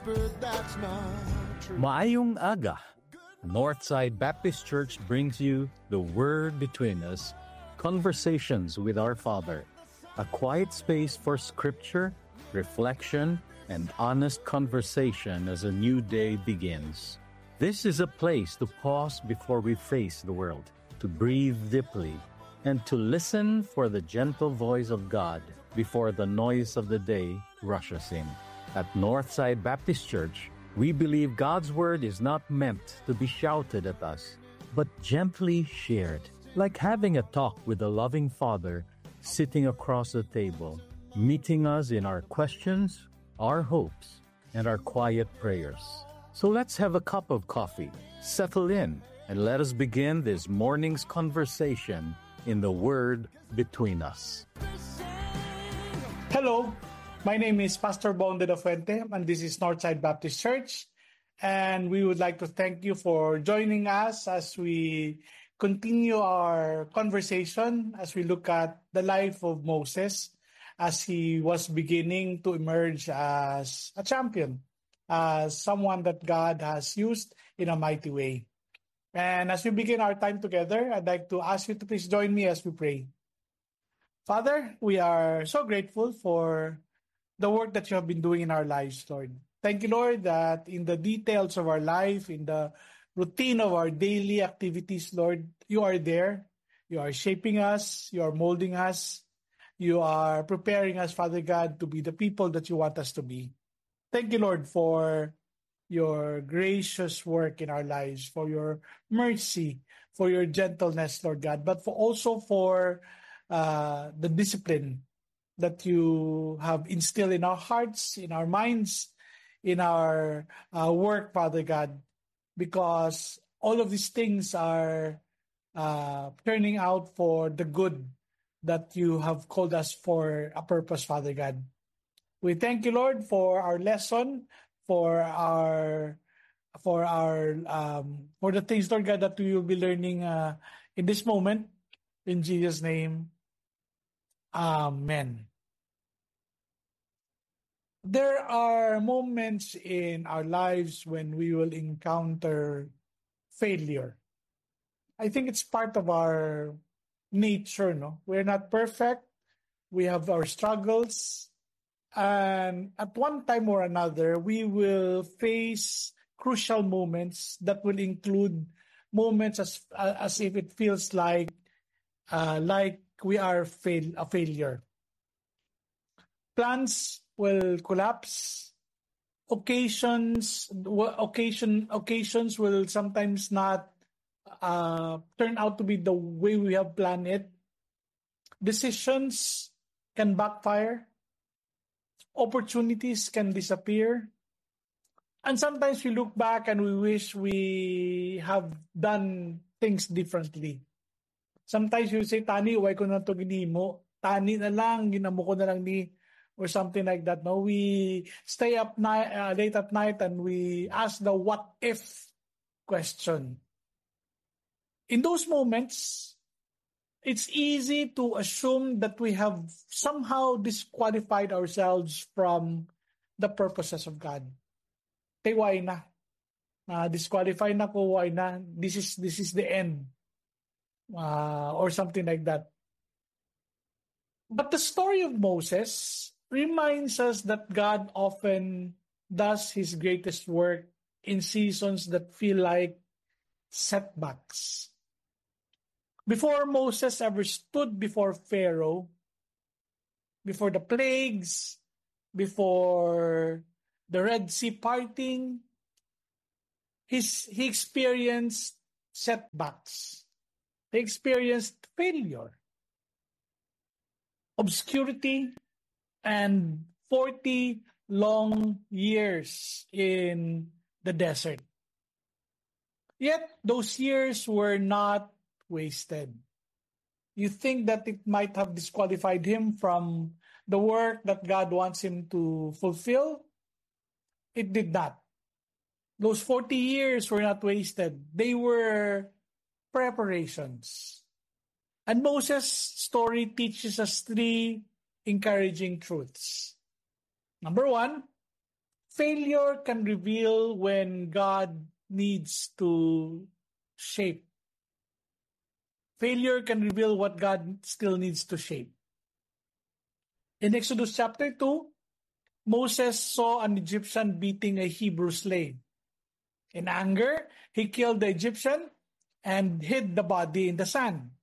Maayong aga. Northside Baptist Church brings you The Word Between Us, Conversations with Our Father, a quiet space for scripture, reflection, and honest conversation as a new day begins. This is a place to pause before we face the world, to breathe deeply, and to listen for the gentle voice of God before the noise of the day rushes in. At Northside Baptist Church, we believe God's Word is not meant to be shouted at us, but gently shared, like having a talk with a loving Father sitting across the table, meeting us in our questions, our hopes, and our quiet prayers. So let's have a cup of coffee, settle in, and let us begin this morning's conversation in the Word Between Us. Hello, my name is Pastor Bong de la Fuente, and this is Northside Baptist Church. And we would like to thank you for joining us as we continue our conversation, as we look at the life of Moses, as he was beginning to emerge as a champion, as someone that God has used in a mighty way. And as we begin our time together, I'd like to ask you to please join me as we pray. Father, we are so grateful for the work that you have been doing in our lives, Lord. Thank you, Lord, that in the details of our life, in the routine of our daily activities, Lord, you are there. You are shaping us. You are molding us. You are preparing us, Father God, to be the people that you want us to be. Thank you, Lord, for your gracious work in our lives, for your mercy, for your gentleness, Lord God, but also for the discipline that you have instilled in our hearts, in our minds, in our work, Father God, because all of these things are turning out for the good that you have called us for a purpose, Father God. We thank you, Lord, for our lesson, for the things, Lord God, that we will be learning in this moment. In Jesus' name, Amen. There are moments in our lives when we will encounter failure. I think it's part of our nature, no? We're not perfect. We have our struggles. And at one time or another, we will face crucial moments that will include moments as if it feels like we are a failure. Plans will collapse. Occasions will sometimes not turn out to be the way we have planned it. Decisions can backfire. Opportunities can disappear. And sometimes we look back and we wish we have done things differently. Sometimes you say, Tani, why ko na ito ginimo? Tani na lang, ginamo ko na lang ni, or something like that. No, we stay up late at night and we ask the what if question. In those moments, it's easy to assume that we have somehow disqualified ourselves from the purposes of God. Okay, why na? Disqualify na ko, why na? This is the end. Or something like that. But the story of Moses reminds us that God often does his greatest work in seasons that feel like setbacks. Before Moses ever stood before Pharaoh, before the plagues, before the Red Sea parting, he experienced setbacks. He experienced failure, obscurity, and 40 long years in the desert. Yet, those years were not wasted. You think that it might have disqualified him from the work that God wants him to fulfill? It did not. Those 40 years were not wasted. They were preparations. And Moses' story teaches us three encouraging truths. Number one, Failure can reveal when God needs to shape. Failure can reveal what God still needs to shape. In Exodus chapter 2, Moses saw an Egyptian beating a Hebrew slave. In anger, he killed the Egyptian and hid the body in the sand.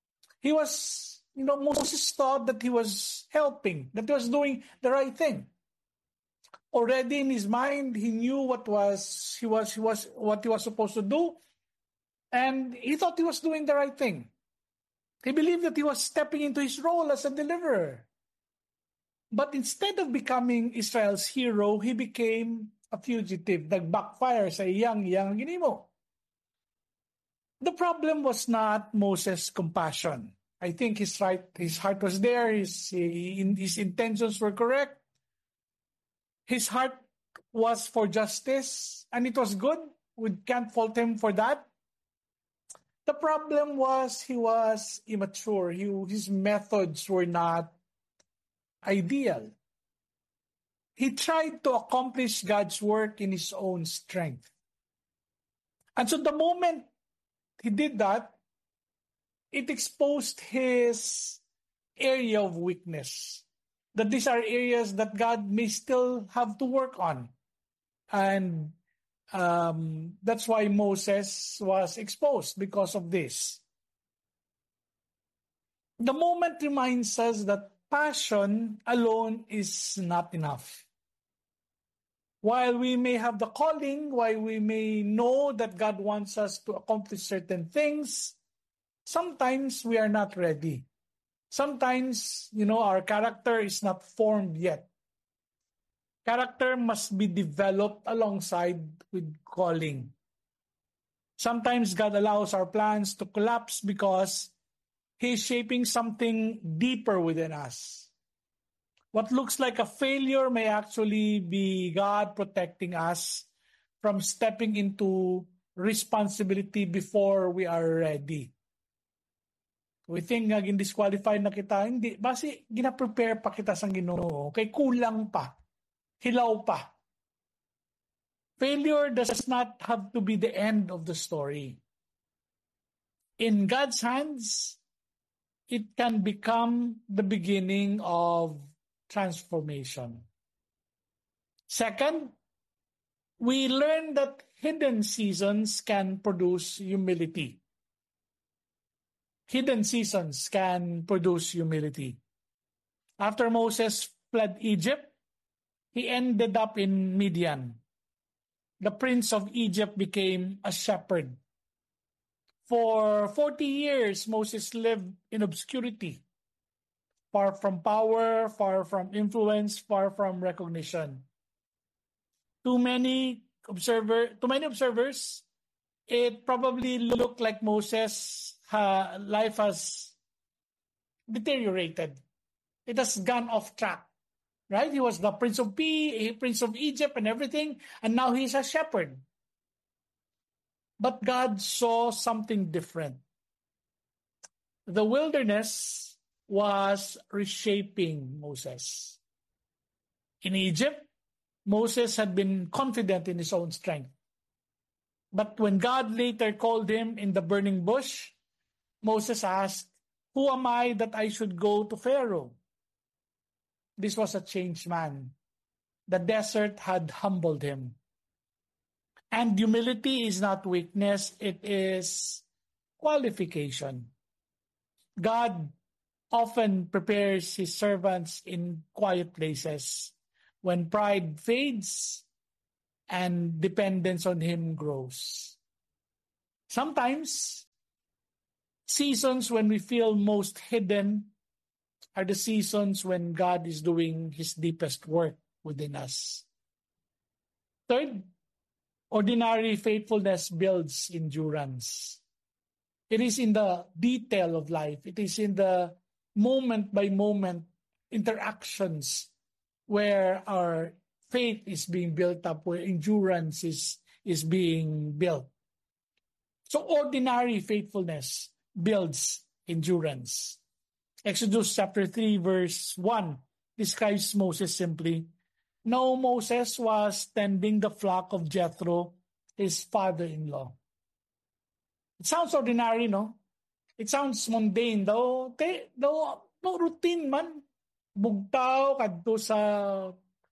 Moses thought that he was helping, that he was doing the right thing. Already in his mind, he knew what he was supposed to do, and he thought he was doing the right thing. He believed that he was stepping into his role as a deliverer. But instead of becoming Israel's hero, he became a fugitive. Nag-backfire sa iyang ginimo. The problem was not Moses' compassion. I think his heart was there. His intentions were correct. His heart was for justice, and it was good. We can't fault him for that. The problem was he was immature. His methods were not ideal. He tried to accomplish God's work in his own strength. And so the moment he did that, it exposed his area of weakness. That these are areas that God may still have to work on. And that's why Moses was exposed because of this. The moment reminds us that passion alone is not enough. While we may have the calling, while we may know that God wants us to accomplish certain things, sometimes we are not ready. Sometimes, our character is not formed yet. Character must be developed alongside with calling. Sometimes God allows our plans to collapse because He is shaping something deeper within us. What looks like a failure may actually be God protecting us from stepping into responsibility before we are ready. We think nga disqualified na kita, hindi. Basi gina-prepare pa kita sa Ginoo. Kay kulang pa. Hilaw pa. Failure does not have to be the end of the story. In God's hands, it can become the beginning of transformation. Second, we learn that hidden seasons can produce humility. Hidden seasons can produce humility. After Moses fled Egypt, he ended up in Midian. The prince of Egypt became a shepherd. For 40 years, Moses lived in obscurity, far from power, far from influence, far from recognition. To many observers, it probably looked like Moses' life has deteriorated. It has gone off track. Right? He was the Prince of Egypt and everything, and now he's a shepherd. But God saw something different. The wilderness was reshaping Moses. In Egypt, Moses had been confident in his own strength. But when God later called him in the burning bush, Moses asked, "Who am I that I should go to Pharaoh?" This was a changed man. The desert had humbled him. And humility is not weakness, it is qualification. God often prepares His servants in quiet places when pride fades and dependence on Him grows. Sometimes, seasons when we feel most hidden are the seasons when God is doing His deepest work within us. Third, ordinary faithfulness builds endurance. It is in the detail of life. It is in the moment-by-moment interactions where our faith is being built up, where endurance is being built. So ordinary faithfulness builds endurance. Exodus chapter 3 verse 1 describes Moses simply. Now Moses was tending the flock of Jethro, his father-in-law. It sounds ordinary, no? It sounds mundane, though routine man. Bugtaw kadto sa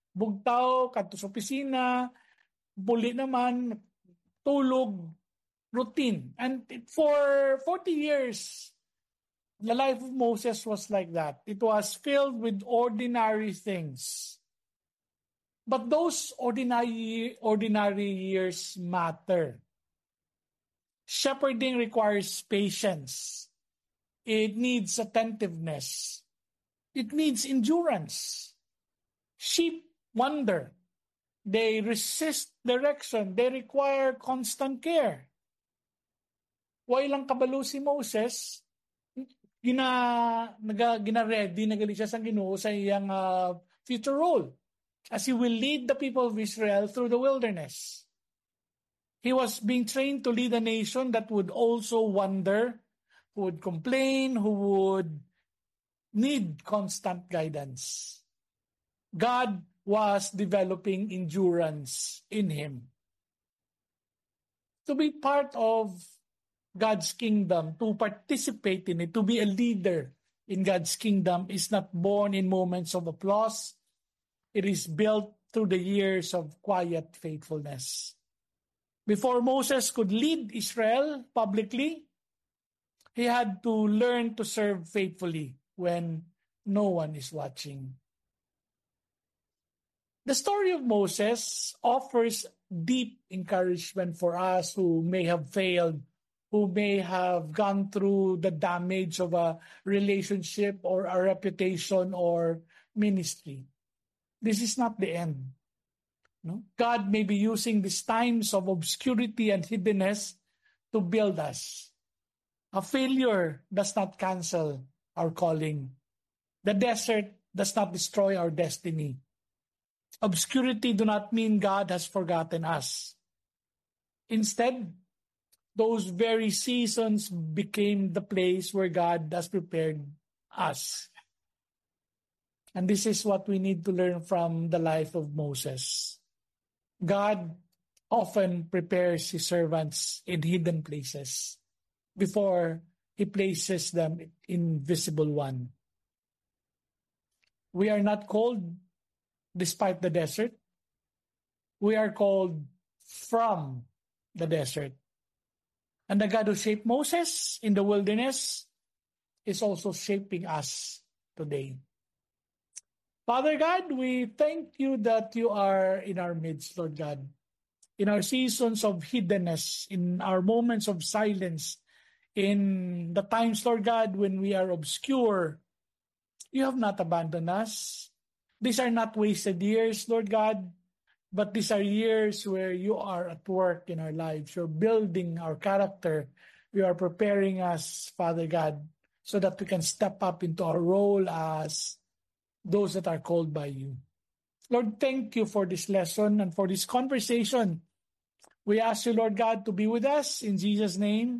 opisina, buli naman, tulog, routine. And for 40 years, the life of Moses was like that. It was filled with ordinary things. But those ordinary years matter. Shepherding requires patience. It needs attentiveness. It needs endurance. Sheep wander. They resist direction. They require constant care. Way lang kabalo si Moses, gina-ready na gali siya sa Ginoo sa iyang future role as he will lead the people of Israel through the wilderness. He was being trained to lead a nation that would also wander, who would complain, who would need constant guidance. God was developing endurance in him. To be part of God's kingdom, to participate in it, to be a leader in God's kingdom is not born in moments of applause. It is built through the years of quiet faithfulness. Before Moses could lead Israel publicly, he had to learn to serve faithfully when no one is watching. The story of Moses offers deep encouragement for us who may have failed, who may have gone through the damage of a relationship or a reputation or ministry. This is not the end. No? God may be using these times of obscurity and hiddenness to build us. A failure does not cancel our calling. The desert does not destroy our destiny. Obscurity do not mean God has forgotten us. Instead, those very seasons became the place where God has prepared us. And this is what we need to learn from the life of Moses. God often prepares his servants in hidden places before he places them in visible one. We are not called despite the desert. We are called from the desert. And the God who shaped Moses in the wilderness is also shaping us today. Father God, we thank you that you are in our midst, Lord God. In our seasons of hiddenness, in our moments of silence, in the times, Lord God, when we are obscure, you have not abandoned us. These are not wasted years, Lord God, but these are years where you are at work in our lives. You're building our character. You are preparing us, Father God, so that we can step up into our role as those that are called by you. Lord, thank you for this lesson and for this conversation. We ask you, Lord God, to be with us. In Jesus' name,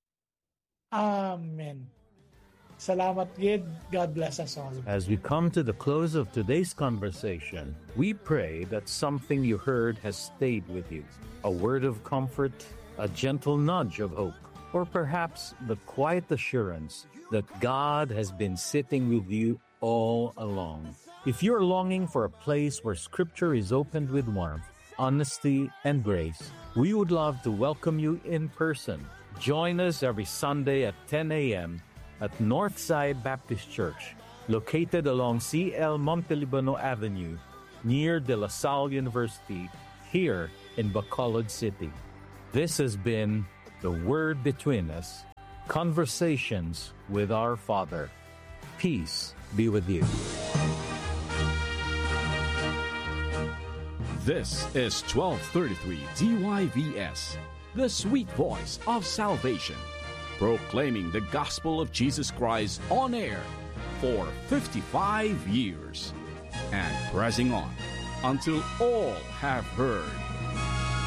Amen. Salamat, Gid. God bless us all. As we come to the close of today's conversation, we pray that something you heard has stayed with you. A word of comfort, a gentle nudge of hope, or perhaps the quiet assurance that God has been sitting with you all along. If you're longing for a place where Scripture is opened with warmth, honesty, and grace, we would love to welcome you in person. Join us every Sunday at 10 a.m. at Northside Baptist Church, located along CL Montelibano Avenue, near De La Salle University, here in Bacolod City. This has been The Word Between Us, Conversations with Our Father. Peace be with you. This is 1233 DYVS, the sweet voice of salvation, proclaiming the gospel of Jesus Christ on air for 55 years and pressing on until all have heard.